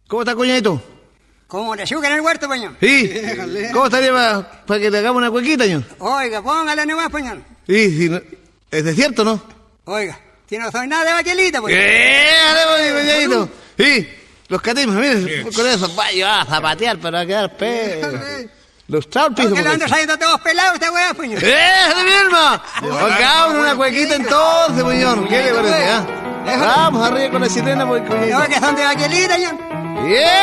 ¿Cómo está, cuñadito? Como de azúcar en el huerto, pañón. Sí. ¿Cómo estaría para que te hagamos una cuequita, ño? Oiga, póngale nomás, pañón. Sí, sí, es desierto, ¿no? Oiga, si no soy nada de baquelita, pañón. ¡Dale, cuñadito! Sí, los catimas, miren, con eso, vaya a zapatear, pero va a quedar los trampis. ¿Por qué lo ando saliendo todos pelados esta weá, pañón? ¡De mi alma! Hagamos una cuequita entonces, pañón. ¿Qué le parece, ah? Vamos arriba con la sirena, porque cuñadito. No, que son de baquelita, pañón. ¡Yeah!